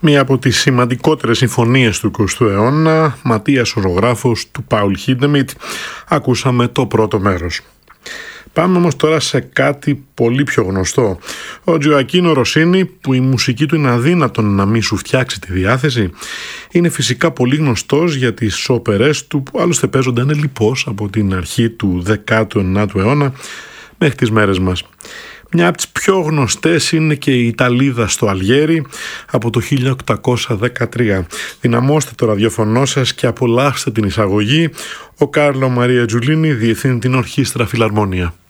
Μία από τις σημαντικότερες συμφωνίες του 20ου αιώνα, Ματίας ο ζωγράφος του Πάουλ Χίντεμιτ, ακούσαμε το πρώτο μέρος. Πάμε όμως τώρα σε κάτι πολύ πιο γνωστό. Ο Τζοακίνο Ροσίνι, που η μουσική του είναι αδύνατον να μην σου φτιάξει τη διάθεση, είναι φυσικά πολύ γνωστός για τις όπερες του, που άλλωστε παίζονταν λοιπώς από την αρχή του 19ου αιώνα μέχρι τις μέρες μας. Μια από τις πιο γνωστές είναι και η Ιταλίδα στο Αλγέρι από το 1813. Δυναμώστε το ραδιοφωνό σας και απολαύστε την εισαγωγή. Ο Κάρλο Μαρία Τζουλίνι διευθύνει την Ορχήστρα Φιλαρμόνια.